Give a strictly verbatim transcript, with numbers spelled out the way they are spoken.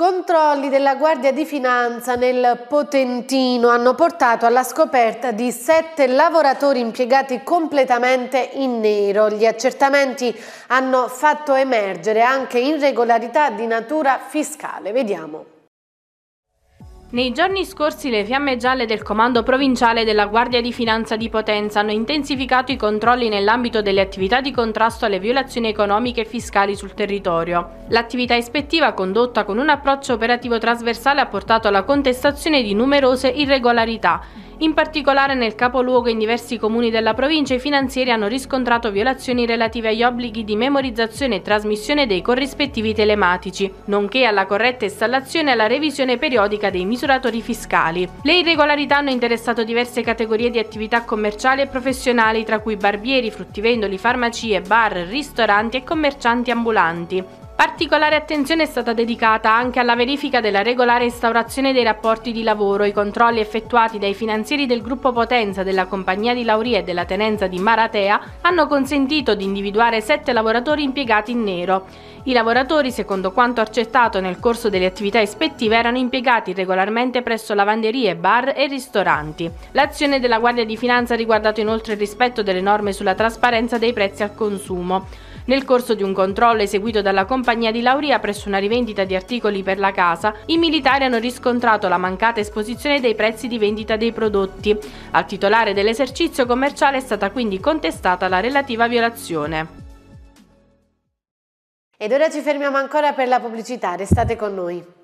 Controlli della Guardia di Finanza nel Potentino hanno portato alla scoperta di sette lavoratori impiegati completamente in nero. Gli accertamenti hanno fatto emergere anche irregolarità di natura fiscale. Vediamo. Nei giorni scorsi le fiamme gialle del Comando Provinciale della Guardia di Finanza di Potenza hanno intensificato i controlli nell'ambito delle attività di contrasto alle violazioni economiche e fiscali sul territorio. L'attività ispettiva, condotta con un approccio operativo trasversale, ha portato alla contestazione di numerose irregolarità. In particolare nel capoluogo e in diversi comuni della provincia i finanzieri hanno riscontrato violazioni relative agli obblighi di memorizzazione e trasmissione dei corrispettivi telematici, nonché alla corretta installazione e alla revisione periodica dei misuratori fiscali. Le irregolarità hanno interessato diverse categorie di attività commerciali e professionali, tra cui barbieri, fruttivendoli, farmacie, bar, ristoranti e commercianti ambulanti. Particolare attenzione è stata dedicata anche alla verifica della regolare instaurazione dei rapporti di lavoro. I controlli effettuati dai finanzieri del gruppo Potenza, della compagnia di Lauria e della tenenza di Maratea hanno consentito di individuare sette lavoratori impiegati in nero. I lavoratori, secondo quanto accertato nel corso delle attività ispettive, erano impiegati regolarmente presso lavanderie, bar e ristoranti. L'azione della Guardia di Finanza ha riguardato inoltre il rispetto delle norme sulla trasparenza dei prezzi al consumo. Nel corso di un controllo eseguito dalla compagnia di Lauria presso una rivendita di articoli per la casa, i militari hanno riscontrato la mancata esposizione dei prezzi di vendita dei prodotti. Al titolare dell'esercizio commerciale è stata quindi contestata la relativa violazione. Ed ora ci fermiamo ancora per la pubblicità, restate con noi.